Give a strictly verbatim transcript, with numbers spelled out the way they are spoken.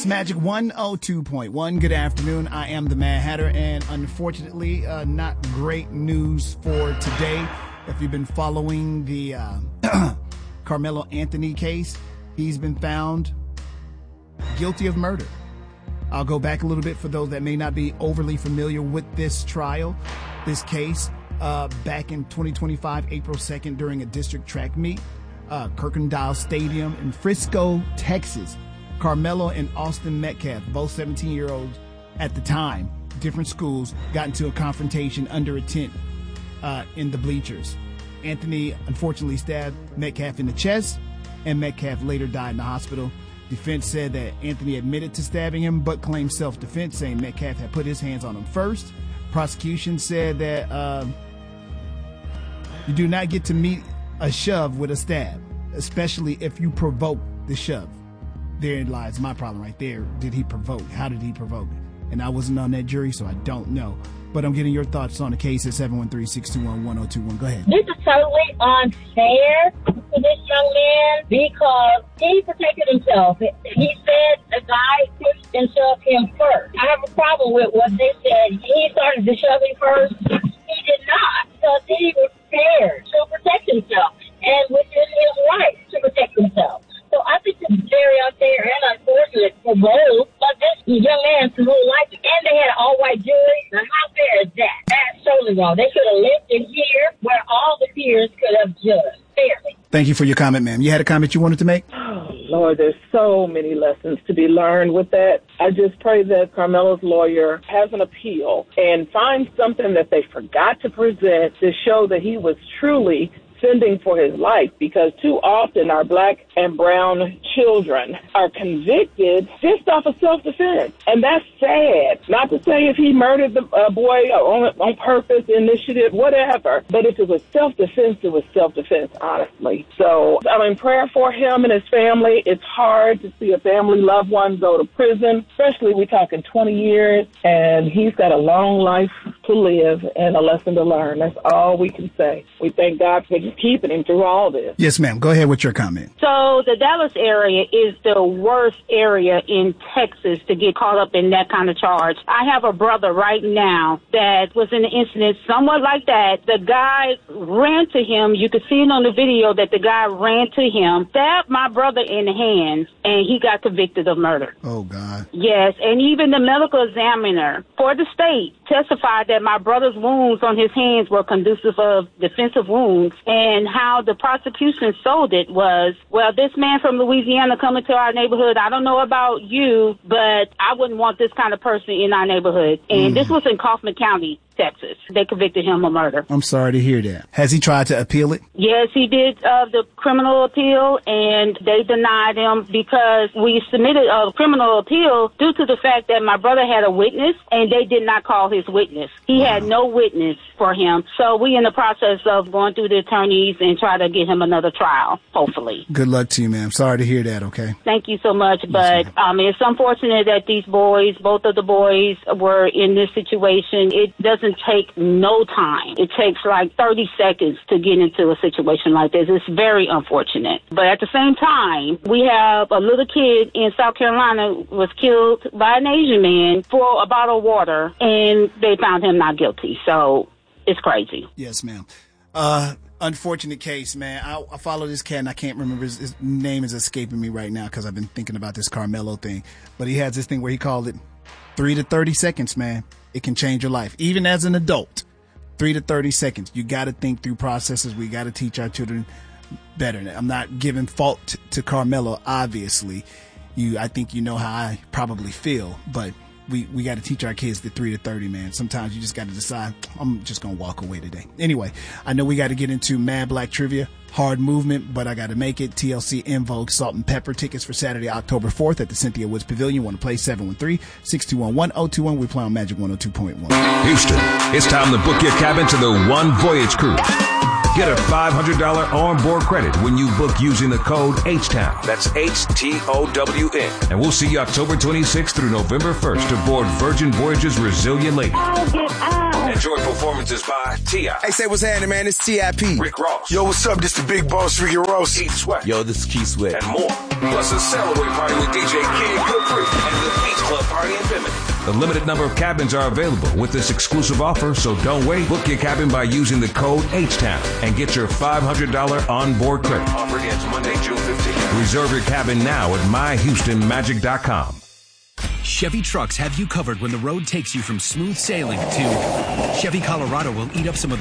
It's Magic one oh two point one. Good afternoon. I am the Mad Hatter, and unfortunately, uh, not great news for today. If you've been following the uh, Carmelo Anthony case, he's been found guilty of murder. I'll go back a little bit for those that may not be overly familiar with this trial, this case. Uh, back in twenty twenty-five, April second, during a district track meet, uh, Kirkendall Stadium in Frisco, Texas, Carmelo and Austin Metcalf, both seventeen-year-olds at the time, different schools, got into a confrontation under a tent uh, in the bleachers. Anthony unfortunately stabbed Metcalf in the chest, and Metcalf later died in the hospital. Defense said that Anthony admitted to stabbing him, but claimed self-defense, saying Metcalf had put his hands on him first. Prosecution said that uh, you do not get to meet a shove with a stab, especially if you provoke the shove. Therein lies my problem right there. Did he provoke? How did he provoke? And I wasn't on that jury, so I don't know. But I'm getting your thoughts on the case at seven one three, six two one, one oh two one. Go ahead. This is totally unfair to this young man because he protected himself. He said the guy pushed and shoved him first. I have a problem with what they said. He started to shove him first. He did not, because he was prepared to protect himself, and within his right to protect himself. So I think this is very unfair and unfortunate for both, but this young man's whole life, and they had an all-white jury. Now, how fair is that? That's totally wrong. They should have lived in here where all the peers could have judged fairly. Thank you for your comment, ma'am. You had a comment you wanted to make? Oh, Lord, there's so many lessons to be learned with that. I just pray that Carmelo's lawyer has an appeal and finds something that they forgot to present to show that he was truly fending for his life, because too often our black and brown children are convicted just off of self-defense. And that's sad. Not to say if he murdered the uh, boy on, on purpose, initiative, whatever, but if it was self-defense, it was self-defense, honestly. So I'm in prayer for him and his family. It's hard to see a family loved one go to prison, especially we're talking twenty years, and he's got a long life to live and a lesson to learn. That's all we can say. We thank God for keeping him through all this. Yes, ma'am. Go ahead with your comment. So the Dallas area is the worst area in Texas to get caught up in that kind of charge. I have a brother right now that was in an incident somewhat like that. The guy ran to him. You could see it on the video that the guy ran to him, stabbed my brother in the hand, and he got convicted of murder. Oh, God. Yes, and even the medical examiner for the state testified that my brother's wounds on his hands were conducive of defensive wounds, and how the prosecution sold it was, well, this man from Louisiana coming to our neighborhood, I don't know about you, but I wouldn't want this kind of person in our neighborhood. And mm. this was in Kaufman County, Texas. They convicted him of murder. I'm sorry to hear that. Has he tried to appeal it? Yes, he did uh, the criminal appeal, and they denied him because we submitted a criminal appeal due to the fact that my brother had a witness, and they did not call his witness. He wow. had no witness for him. So we in the process of going through the attorneys and try to get him another trial, hopefully. Good luck to you, ma'am. Sorry to hear that, okay? Thank you so much. But yes, um, it's unfortunate that these boys, both of the boys, were in this situation. It doesn't take no time. It takes like thirty seconds to get into a situation like this. It's very unfortunate. But at the same time, we have a little kid in South Carolina was killed by an Asian man for a bottle of water, and they found him not guilty. So it's crazy. Yes, ma'am. Uh, unfortunate case, man. I, I follow this cat, and I can't remember his, his name is escaping me right now because I've been thinking about this Carmelo thing. But he has this thing where he called it three to thirty seconds, man. It can change your life, even as an adult. Three to thirty seconds. You got to think through processes. We got to teach our children better. I'm not giving fault t- to Carmelo. Obviously, you. I think you know how I probably feel, but we we got to teach our kids the three to thirty, man. Sometimes you just got to decide, I'm just gonna walk away today. Anyway, I know we got to get into Mad Black Trivia. Hard movement, but I got to make it. T L C En Vogue Salt and Pepper tickets for Saturday, October fourth at the Cynthia Woods Pavilion. Want to play seven one three, six two one, one oh two one. We play on Magic one oh two point one. Houston, it's time to book your cabin to the One Voyage Cruise. Get a five hundred dollars onboard credit when you book using the code H-Town. That's H T O W N. And we'll see you October twenty-sixth through November first aboard Virgin Voyages Resilient Lady. Oh, get out. Enjoy performances by T I Hey, say what's happening, man. It's T I P Rick Ross. Yo, what's up? This the Big Boss, Ricky Ross. Keith Sweat. Yo, this is Keith Sweat. And more. Plus a Celebrate party with D J Kid Capri and The limited number of cabins are available with this exclusive offer, so don't wait. Book your cabin by using the code H Town and get your five hundred dollars onboard credit. Offer ends Monday, June fifteenth. Reserve your cabin now at my houston magic dot com. Chevy Trucks have you covered when the road takes you from smooth sailing to Chevy Colorado will eat up some of the